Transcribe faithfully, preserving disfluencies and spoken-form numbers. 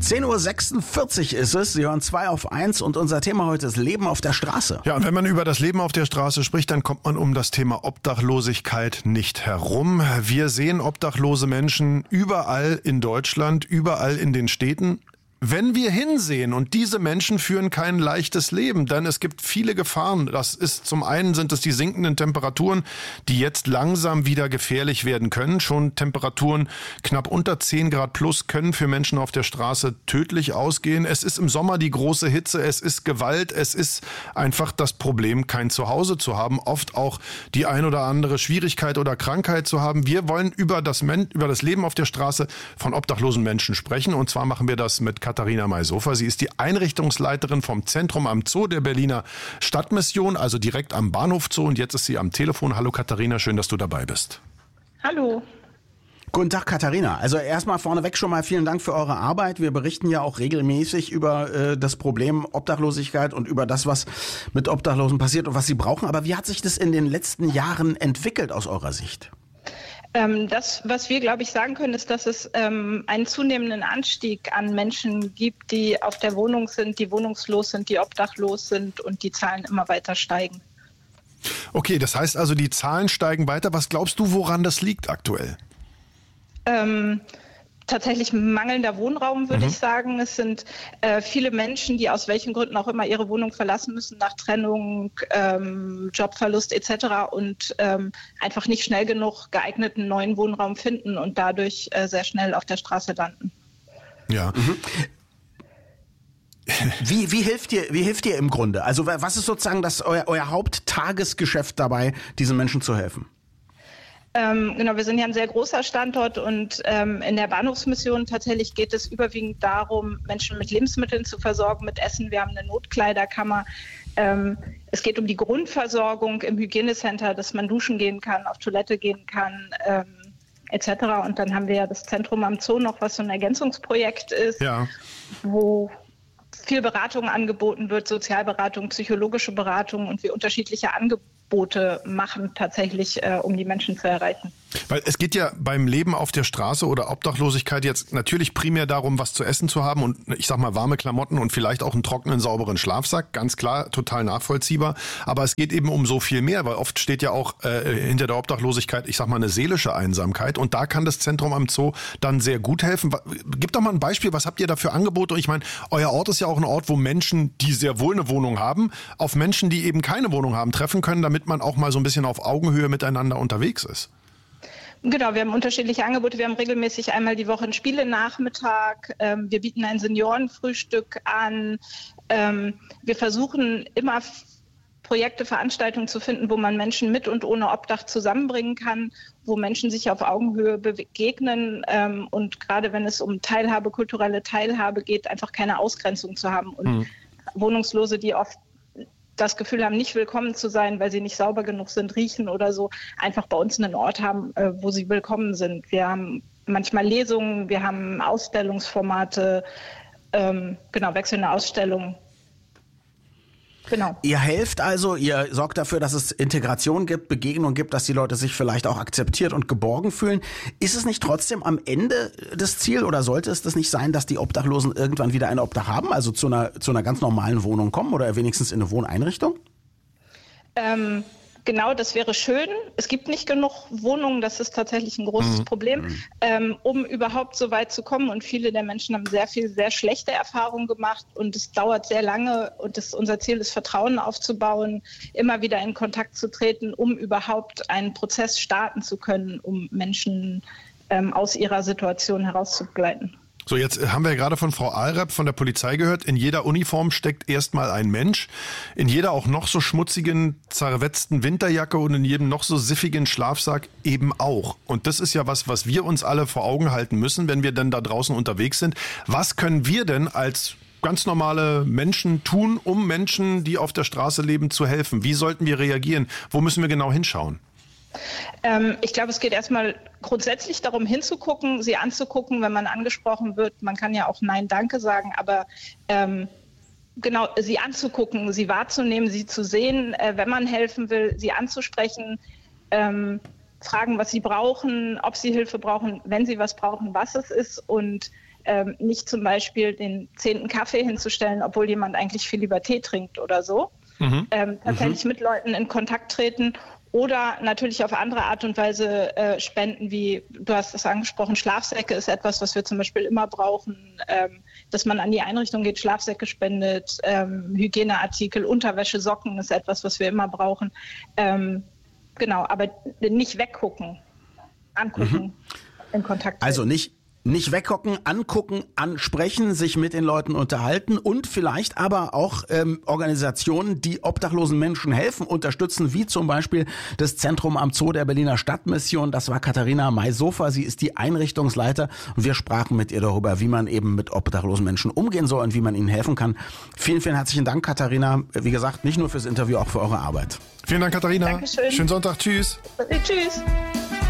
zehn Uhr sechsundvierzig ist es. Sie hören zwei auf eins und unser Thema heute ist Leben auf der Straße. Ja, und wenn man über das Leben auf der Straße spricht, dann kommt man um das Thema Obdachlosigkeit nicht herum. Wir sehen obdachlose Menschen überall in Deutschland, überall in den Städten. Wenn wir hinsehen und diese Menschen führen kein leichtes Leben, denn es gibt viele Gefahren. Das ist zum einen sind es die sinkenden Temperaturen, die jetzt langsam wieder gefährlich werden können. Schon Temperaturen knapp unter zehn Grad plus können für Menschen auf der Straße tödlich ausgehen. Es ist im Sommer die große Hitze, es ist Gewalt, es ist einfach das Problem, kein Zuhause zu haben, oft auch die ein oder andere Schwierigkeit oder Krankheit zu haben. Wir wollen über das, Men- über das Leben auf der Straße von obdachlosen Menschen sprechen, und zwar machen wir das mit Katharina Maysofer. Sie ist die Einrichtungsleiterin vom Zentrum am Zoo der Berliner Stadtmission, also direkt am Bahnhof Zoo. Und jetzt ist sie am Telefon. Hallo Katharina, schön, dass du dabei bist. Hallo. Guten Tag, Katharina. Also erstmal vorneweg schon mal vielen Dank für eure Arbeit. Wir berichten ja auch regelmäßig über äh, das Problem Obdachlosigkeit und über das, was mit Obdachlosen passiert und was sie brauchen. Aber wie hat sich das in den letzten Jahren entwickelt aus eurer Sicht? Ähm, das, was wir, glaube ich, sagen können, ist, dass es ähm, einen zunehmenden Anstieg an Menschen gibt, die auf der Wohnung sind, die wohnungslos sind, die obdachlos sind, und die Zahlen immer weiter steigen. Okay, das heißt also, die Zahlen steigen weiter. Was glaubst du, woran das liegt aktuell? Ähm, tatsächlich mangelnder Wohnraum, würde mhm. ich sagen. Es sind äh, viele Menschen, die aus welchen Gründen auch immer ihre Wohnung verlassen müssen, nach Trennung, ähm, Jobverlust et cetera und ähm, einfach nicht schnell genug geeigneten neuen Wohnraum finden und dadurch äh, sehr schnell auf der Straße landen. Ja. Mhm. Wie, wie hilft ihr, wie hilft ihr im Grunde? Also was ist sozusagen das euer, euer Haupttagesgeschäft dabei, diesen Menschen zu helfen? Ähm, genau, wir sind ja ein sehr großer Standort, und ähm, in der Bahnhofsmission tatsächlich geht es überwiegend darum, Menschen mit Lebensmitteln zu versorgen, mit Essen. Wir haben eine Notkleiderkammer. Ähm, es geht um die Grundversorgung im Hygienecenter, dass man duschen gehen kann, auf Toilette gehen kann, ähm, et cetera. Und dann haben wir ja das Zentrum am Zoo noch, was so ein Ergänzungsprojekt ist, ja. wo viel Beratung angeboten wird, Sozialberatung, psychologische Beratung, und wir unterschiedliche Angebote machen tatsächlich, äh, um die Menschen zu erreichen. Weil es geht ja beim Leben auf der Straße oder Obdachlosigkeit jetzt natürlich primär darum, was zu essen zu haben und ich sag mal warme Klamotten und vielleicht auch einen trockenen, sauberen Schlafsack. Ganz klar, total nachvollziehbar. Aber es geht eben um so viel mehr, weil oft steht ja auch äh, hinter der Obdachlosigkeit, ich sag mal, eine seelische Einsamkeit. Und da kann das Zentrum am Zoo dann sehr gut helfen. Gib doch mal ein Beispiel, was habt ihr da für Angebote? Und ich meine, euer Ort ist ja auch ein Ort, wo Menschen, die sehr wohl eine Wohnung haben, auf Menschen, die eben keine Wohnung haben, treffen können, damit man auch mal so ein bisschen auf Augenhöhe miteinander unterwegs ist. Genau, wir haben unterschiedliche Angebote. Wir haben regelmäßig einmal die Woche einen Spielenachmittag. Ähm, wir bieten ein Seniorenfrühstück an. Ähm, wir versuchen immer Projekte, Veranstaltungen zu finden, wo man Menschen mit und ohne Obdach zusammenbringen kann, wo Menschen sich auf Augenhöhe begegnen, ähm, und gerade wenn es um Teilhabe, kulturelle Teilhabe geht, einfach keine Ausgrenzung zu haben. Und mhm. Wohnungslose, die oft das Gefühl haben, nicht willkommen zu sein, weil sie nicht sauber genug sind, riechen oder so, einfach bei uns einen Ort haben, wo sie willkommen sind. Wir haben manchmal Lesungen, wir haben Ausstellungsformate, ähm, genau, wechselnde Ausstellungen. Genau. Ihr helft also, ihr sorgt dafür, dass es Integration gibt, Begegnung gibt, dass die Leute sich vielleicht auch akzeptiert und geborgen fühlen. Ist es nicht trotzdem am Ende das Ziel, oder sollte es das nicht sein, dass die Obdachlosen irgendwann wieder ein Obdach haben, also zu einer, zu einer ganz normalen Wohnung kommen oder wenigstens in eine Wohneinrichtung? Ähm, genau, das wäre schön. Es gibt nicht genug Wohnungen, das ist tatsächlich ein großes mhm. Problem, ähm, um überhaupt so weit zu kommen. Und viele der Menschen haben sehr viel, sehr schlechte Erfahrungen gemacht, und es dauert sehr lange, und das, unser Ziel ist, Vertrauen aufzubauen, immer wieder in Kontakt zu treten, um überhaupt einen Prozess starten zu können, um Menschen ähm, aus ihrer Situation herauszubegleiten. So, jetzt haben wir ja gerade von Frau Ahlrapp von der Polizei gehört, in jeder Uniform steckt erstmal ein Mensch, in jeder auch noch so schmutzigen, zerwetzten Winterjacke und in jedem noch so siffigen Schlafsack eben auch. Und das ist ja was, was wir uns alle vor Augen halten müssen, wenn wir dann da draußen unterwegs sind. Was können wir denn als ganz normale Menschen tun, um Menschen, die auf der Straße leben, zu helfen? Wie sollten wir reagieren? Wo müssen wir genau hinschauen? Ähm, ich glaube, es geht erstmal grundsätzlich darum, hinzugucken, sie anzugucken, wenn man angesprochen wird. Man kann ja auch Nein, Danke sagen, aber ähm, genau, sie anzugucken, sie wahrzunehmen, sie zu sehen, äh, wenn man helfen will, sie anzusprechen, ähm, fragen, was sie brauchen, ob sie Hilfe brauchen, wenn sie was brauchen, was es ist und ähm, nicht zum Beispiel den zehnten Kaffee hinzustellen, obwohl jemand eigentlich viel lieber Tee trinkt oder so. Mhm. Ähm, tatsächlich mhm. mit Leuten in Kontakt treten oder natürlich auf andere Art und Weise äh, spenden, wie du hast es angesprochen, Schlafsäcke ist etwas, was wir zum Beispiel immer brauchen, ähm, dass man an die Einrichtung geht, Schlafsäcke spendet, ähm, Hygieneartikel, Unterwäsche, Socken ist etwas, was wir immer brauchen. Ähm, genau, aber nicht weggucken, angucken, mhm. in Kontakt treten. Also nicht Nicht weggucken, angucken, ansprechen, sich mit den Leuten unterhalten und vielleicht aber auch ähm, Organisationen, die obdachlosen Menschen helfen, unterstützen, wie zum Beispiel das Zentrum am Zoo der Berliner Stadtmission. Das war Katharina Maysofer, sie ist die Einrichtungsleiter und wir sprachen mit ihr darüber, wie man eben mit obdachlosen Menschen umgehen soll und wie man ihnen helfen kann. Vielen, vielen herzlichen Dank, Katharina. Wie gesagt, nicht nur fürs Interview, auch für eure Arbeit. Vielen Dank, Katharina. Dankeschön. Schönen Sonntag. Tschüss. Tschüss.